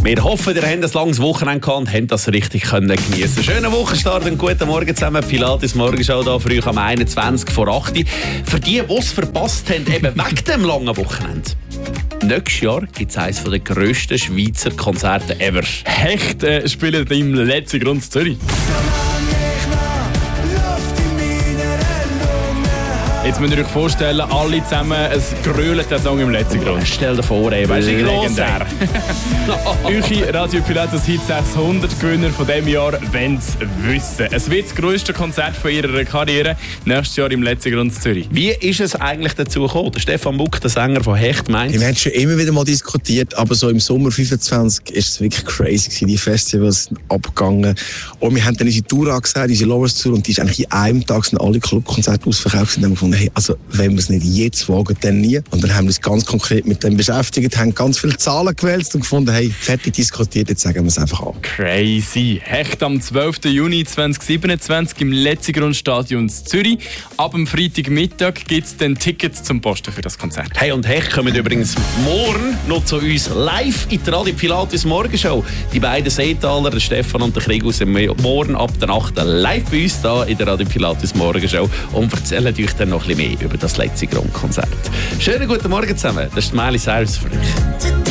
Wir hoffen, ihr habt ein langes Wochenende gehabt und habt das richtig geniessen. Schönen Wochenstart und guten Morgen zusammen. Pilates Morgenshow hier für euch am 21 vor 8 Uhr. Für die es verpasst haben, eben wegen dem langen Wochenende. Nächstes Jahr gibt es eines der grössten Schweizer Konzerte ever. Hecht spielen im letzten Grund Zürich. Jetzt müsst ihr euch vorstellen, alle zusammen, es grölt der Song im letzten Grund. Stell dir vor, ey, weißt du, legendär. Eure Radio Pilates Hit 600 Gewinner von diesem Jahr wollen es wissen. Es wird das grösste Konzert von ihrer Karriere nächstes Jahr im letzten Grund Zürich. Wie ist es eigentlich dazu gekommen? Der Stefan Buck, der Sänger von Hecht, meint... Wir haben schon immer wieder mal diskutiert, aber so im Sommer 25 ist es wirklich crazy gewesen, die Festivals sind abgegangen. Und wir haben dann unsere Tour angesagt, unsere Lovers Tour, und die ist eigentlich in einem Tag sind alle Clubkonzerte ausverkauft und haben gefunden, hey, also wenn wir es nicht jetzt wagen, dann nie. Und dann haben wir uns ganz konkret mit dem beschäftigt, haben ganz viele Zahlen gewälzt und gefunden, hey, fertig diskutiert, jetzt sagen wir es einfach an. Crazy. Hecht am 12. Juni 2027 im Letzigrundstadion in Zürich. Ab dem Freitagmittag gibt es dann Tickets zum Posten für das Konzert. Hey, und Hecht kommen übrigens morgen noch zu uns live in der Radio Pilates Morgenshow. Die beiden Seetaler, der Stefan und der Krigus, sind morgen ab der 8. live bei uns hier in der Radio Pilates Morgenshow und erzählen euch dann noch ein bisschen mehr über das Letzigrund-Konzert. Schönen guten Morgen zusammen. Das ist Miley Cyrus für euch.